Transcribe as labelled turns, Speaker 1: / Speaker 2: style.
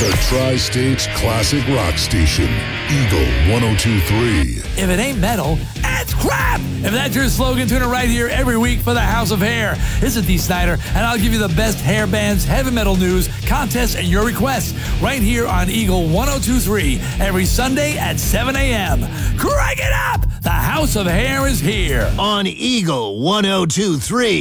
Speaker 1: The Tri-State's classic rock station, Eagle 102.3.
Speaker 2: If it ain't metal, it's crap! If that's your slogan, tune it right here every week for the House of Hair. This is Dee Snider, and I'll give you the best hair bands, heavy metal news, contests, and your requests right here on Eagle 102.3 every Sunday at 7 a.m. Crank it up! The House of Hair is here.
Speaker 3: On Eagle 102.3.